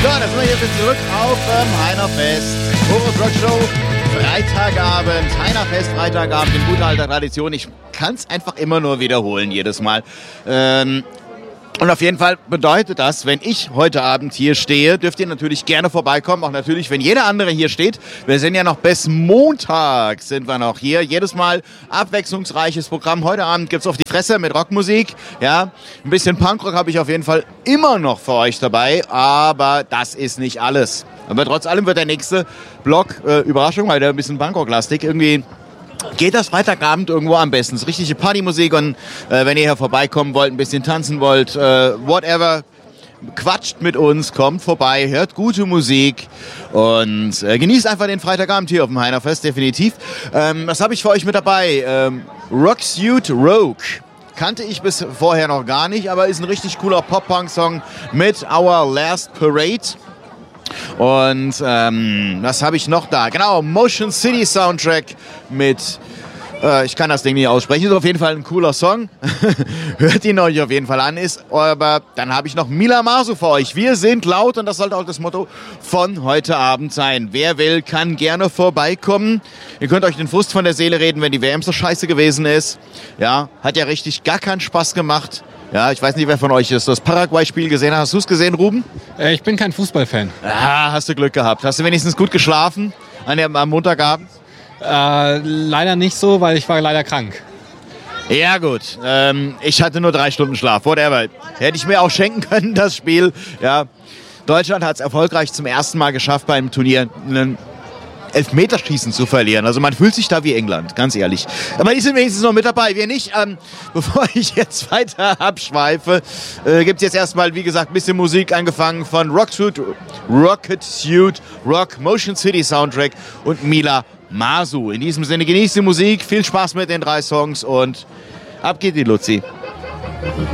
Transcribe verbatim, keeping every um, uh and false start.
So, da sind wir jetzt zurück auf dem Heinerfest. Chorus Rock Show, Freitagabend, Heinerfest, Freitagabend in guter alter Tradition. Ich kann es einfach immer nur wiederholen, jedes Mal. Ähm, und auf jeden Fall bedeutet das, wenn ich heute Abend hier stehe, dürft ihr natürlich gerne vorbeikommen. Auch natürlich, wenn jeder andere hier steht. Wir sind ja noch bis Montag sind wir noch hier. Jedes Mal abwechslungsreiches Programm. Heute Abend gibt's auf die Fresse mit Rockmusik. Ja, ein bisschen Punkrock habe ich auf jeden Fall immer noch für euch dabei. Aber das ist nicht alles. Aber trotz allem wird der nächste Block, äh, Überraschung, weil der ein bisschen Punkrock-lastig irgendwie... Geht das Freitagabend irgendwo am besten? Das ist richtige Partymusik und äh, wenn ihr hier vorbeikommen wollt, ein bisschen tanzen wollt, äh, whatever, quatscht mit uns, kommt vorbei, hört gute Musik und äh, genießt einfach den Freitagabend hier auf dem Heinerfest, definitiv. Ähm, was habe ich für euch mit dabei? Ähm, Rocksuit Rogue. Kannte ich bis vorher noch gar nicht, aber ist ein richtig cooler Pop-Punk-Song mit Our Last Parade. Und ähm, was habe ich noch da? Genau, Motion City Soundtrack mit, äh, ich kann das Ding nicht aussprechen, ist auf jeden Fall ein cooler Song. Hört ihn euch auf jeden Fall an. Ist, aber dann habe ich noch Mila Masu für euch. Wir sind laut und das sollte auch das Motto von heute Abend sein. Wer will, kann gerne vorbeikommen. Ihr könnt euch den Frust von der Seele reden, wenn die W M so scheiße gewesen ist. Ja, hat ja richtig gar keinen Spaß gemacht. Ja, ich weiß nicht, wer von euch ist. Das Paraguay-Spiel gesehen hat. Hast du es gesehen, Ruben? Äh, ich bin kein Fußballfan. Ah, hast du Glück gehabt. Hast du wenigstens gut geschlafen an dem, am Montagabend? Äh, leider nicht so, weil ich war leider krank. Ja gut, ähm, ich hatte nur drei Stunden Schlaf. Whatever. Hätte ich mir auch schenken können, das Spiel. Ja. Deutschland hat es erfolgreich zum ersten Mal geschafft, beim Turnier einen Elfmeterschießen zu verlieren. Also man fühlt sich da wie England, ganz ehrlich. Aber die sind wenigstens noch mit dabei, wir nicht. Ähm, bevor ich jetzt weiter abschweife, äh, gibt es jetzt erstmal, wie gesagt, ein bisschen Musik angefangen von Rocksuit, Rocket Suit, Rock, Motion City Soundtrack und Mila Masu. In diesem Sinne genießt die Musik, viel Spaß mit den drei Songs und ab geht die Luzi.